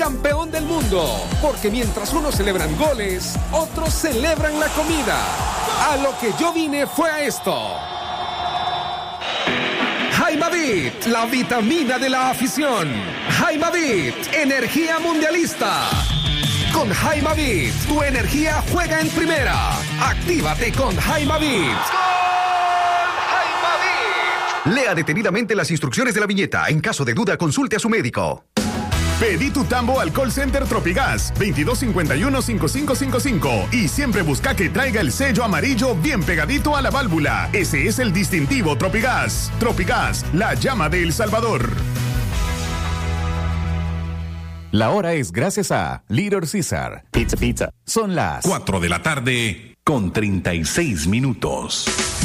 campeón del mundo, porque mientras unos celebran goles, otros celebran la comida. A lo que yo vine fue a esto. Jaimavit, la vitamina de la afición. Jaimavit, energía mundialista. Con Jaimavit, tu energía juega en primera. Actívate con Jaimavit. Lea detenidamente las instrucciones de la viñeta. En caso de duda, consulte a su médico. Pedí tu tambo al call center Tropigas 2251-5555 y siempre busca que traiga el sello amarillo bien pegadito a la válvula. Ese es el distintivo Tropigas. Tropigas, la llama de El Salvador. La hora es gracias a Little Caesar. Pizza. Son las 4 de la tarde con 36 minutos.